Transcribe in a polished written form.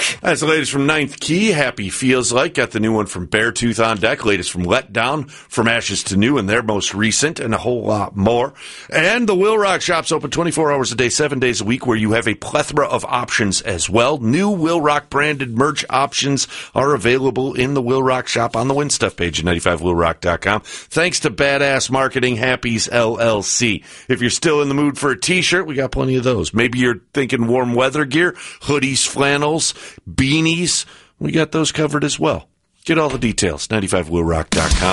That's the latest from Ninth Key. Happy Feels Like. Got the new one from Beartooth on deck. Latest from Let Down, From Ashes to New, and their most recent, and a whole lot more. And the Will Rock Shop's open 24 hours a day, 7 days a week, where you have a plethora of options as well. New Will Rock branded merch options are available in the Will Rock Shop on the Win Stuff page at 95willrock.com. Thanks to Badass Marketing Happies LLC. If you're still in the mood for a t-shirt, we got plenty of those. Maybe you're thinking warm weather gear, hoodies, flannels, beanies. We got those covered as well. Get all the details, 95willrock.com.